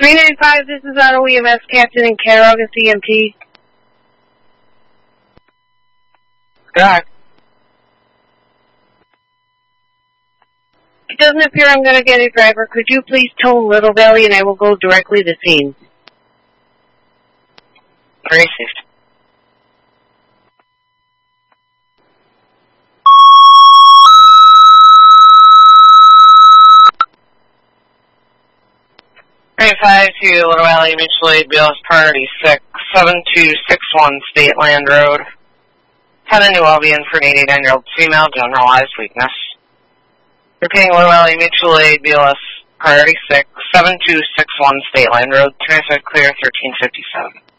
395, this is Auto EMS Captain in care, August EMT. Correct. It doesn't appear I'm going to get a driver. Could you please tow Little Valley and I will go directly to scene? Received. Five to Little Valley Mutual Aid, BLS Priority 6, 7261 State Land Road. Had a new Albion for an 89-year-old female, generalized weakness. Repeating Little Valley Mutual Aid, BLS Priority 6, 7261 State Land Road, transfer clear 1357.